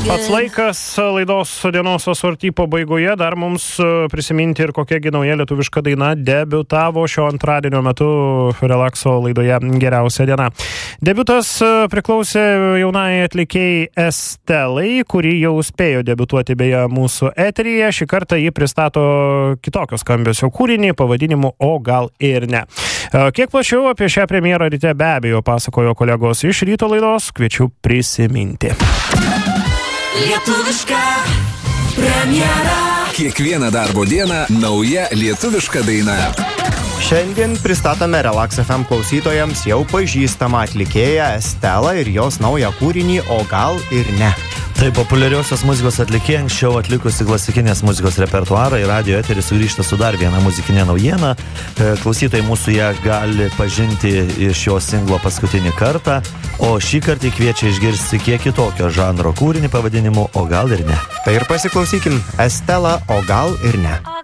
Pats laikas laidos dienos asorty pabaigoje dar mums prisiminti ir kokiagi nauja lietuviška daina debiutavo šio antradienio metu relakso laidoje Geriausia diena. Debiutas priklausė jaunai atlikėjai Estelai, kuri jau spėjo debiutuoti beje mūsų eteryje. Šį kartą ji pristato kitokio skambesio kūrinį pavadinimu O gal ir ne. Kiek plačiau apie šią premjerą ryte be abejo pasakojo kolegos iš ryto laidos, kviečiu prisiminti. Lietuviška premjera. Kiekvieną darbo dieną nauja lietuviška daina. Šiandien pristatome Relax FM klausytojams jau pažįstamą atlikėją Estelą ir jos naują kūrinį O gal ir ne. Tai populiariosios muzikos atlikėja anksčiau atlikusi klasikinės muzikos repertuarą ir radio eterį sugrįžta su dar viena muzikinė naujiena. Klausytojai mūsų ją gali pažinti iš jo singlo paskutinį kartą, o šį kartą kviečia išgirsti kiek kitokio žanro kūrinį pavadinimu O gal ir ne. Tai ir pasiklausykim Estela O gal ir ne.